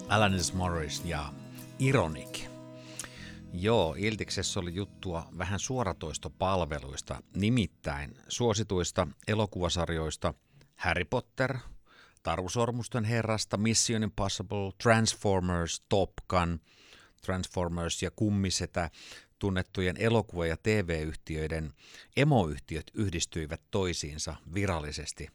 Alanis Morris ja Ironic. Joo, Iltiksessä oli juttua vähän suoratoistopalveluista, nimittäin suosituista elokuvasarjoista Harry Potter, Taru Sormusten herrasta, Mission Impossible, Transformers, Top Gun, Transformers ja Kummisetä, tunnettujen elokuva- ja TV-yhtiöiden emoyhtiöt yhdistyivät toisiinsa virallisesti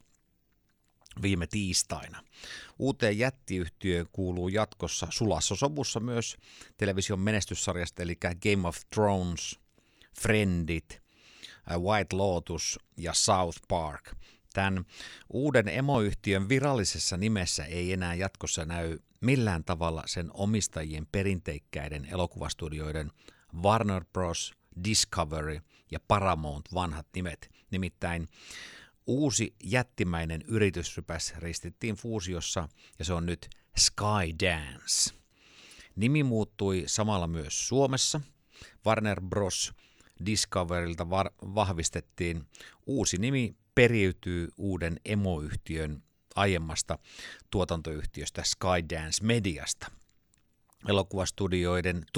viime tiistaina. Uuteen jättiyhtiöön kuuluu jatkossa sulassa sovussa myös television menestyssarjasta, eli Game of Thrones, Friendit, White Lotus ja South Park. Tämän uuden emoyhtiön virallisessa nimessä ei enää jatkossa näy millään tavalla sen omistajien perinteikkäiden elokuvastudioiden Warner Bros., Discovery ja Paramount vanhat nimet. Nimittäin uusi jättimäinen yritysrypäs ristittiin fuusiossa ja se on nyt Skydance. Nimi muuttui samalla myös Suomessa. Warner Bros. Discoverylta vahvistettiin uusi nimi periytyy uuden emoyhtiön aiemmasta tuotantoyhtiöstä Skydance Mediasta. Elokuvastudioiden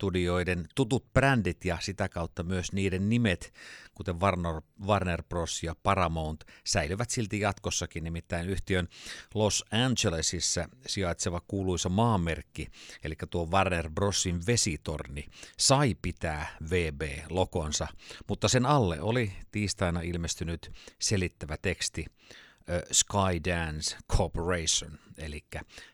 tutut brändit ja sitä kautta myös niiden nimet, kuten Warner Bros. Ja Paramount, säilyvät silti jatkossakin, nimittäin yhtiön Los Angelesissa sijaitseva kuuluisa maamerkki, eli tuo Warner Brosin vesitorni, sai pitää VB-logonsa, mutta sen alle oli tiistaina ilmestynyt selittävä teksti Skydance Corporation, eli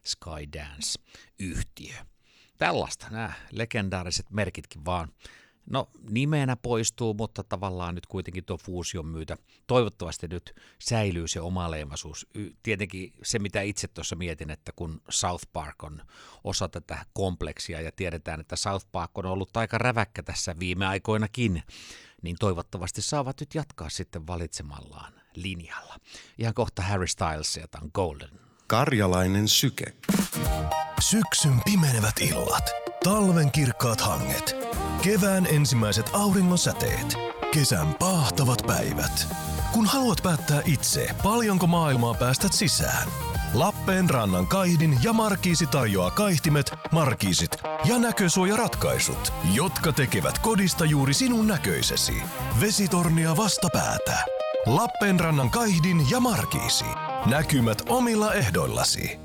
Skydance-yhtiö. Tällaista nämä legendaariset merkitkin vaan. No nimenä poistuu, mutta tavallaan nyt kuitenkin tuo fuusion myötä toivottavasti nyt säilyy se omaleimaisuus. Tietenkin se, mitä itse tuossa mietin, että kun South Park on osa tätä kompleksia ja tiedetään, että South Park on ollut aika räväkkä tässä viime aikoinakin, niin toivottavasti saavat nyt jatkaa sitten valitsemallaan linjalla. Ihan kohta Harry Styles ja tämän Golden. Karjalainen syke. Syksyn pimenevät illat, talven kirkkaat hanget, kevään ensimmäiset auringon säteet, kesän paahtavat päivät. Kun haluat päättää itse, paljonko maailmaa päästät sisään. Lappeenrannan Kaihdin ja Markiisi tarjoaa kaihtimet, markiisit ja näkösuojaratkaisut, jotka tekevät kodista juuri sinun näköisesi. Vesitornia vastapäätä. Lappeenrannan Kaihdin ja Markiisi. Näkymät omilla ehdoillasi.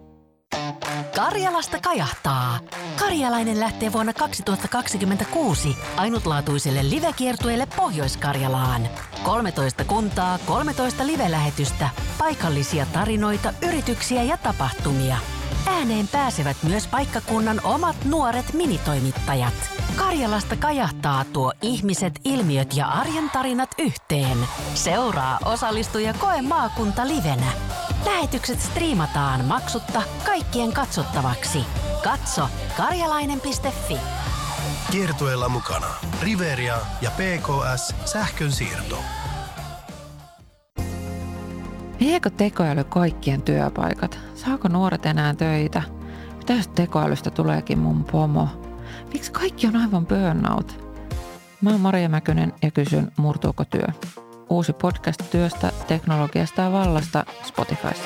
Karjalasta kajahtaa. Karjalainen lähtee vuonna 2026 ainutlaatuiselle livekiertueelle Pohjois-Karjalaan. 13 kuntaa, 13 live-lähetystä, paikallisia tarinoita, yrityksiä ja tapahtumia. Ääneen pääsevät myös paikkakunnan omat nuoret minitoimittajat. Karjalasta kajahtaa tuo ihmiset, ilmiöt ja arjen tarinat yhteen. Seuraa, osallistu ja koe maakunta livenä. Lähetykset striimataan maksutta kaikkien katsottavaksi. Katso karjalainen.fi. Kiertueella mukana Riveria ja PKS Sähkönsiirto. Viekö tekoäly kaikkien työpaikat? Saako nuoret enää töitä? Mitä jos tekoälystä tuleekin mun pomo? Miksi kaikki on aivan burnout? Mä oon Maria Mäkynen ja kysyn, murtuuko työ? Uusi podcast työstä, teknologiasta ja vallasta Spotifyssa.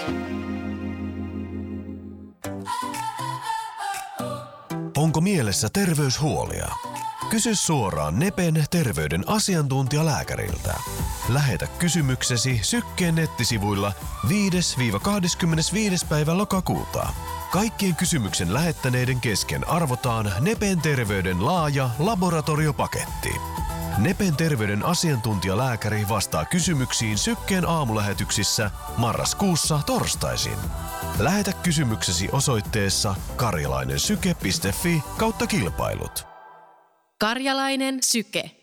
Onko mielessä terveyshuolia? Kysy suoraan Nepen terveyden asiantuntijalääkäriltä. Lähetä kysymyksesi Sykkeen nettisivuilla 5-25. päivä lokakuuta. Kaikkien kysymyksen lähettäneiden kesken arvotaan Nepen terveyden laaja laboratoriopaketti. Nepen terveyden asiantuntijalääkäri vastaa kysymyksiin Sykkeen aamulähetyksissä marraskuussa torstaisin. Lähetä kysymyksesi osoitteessa karjalainensyke.fi/kilpailut. Karjalainen syke.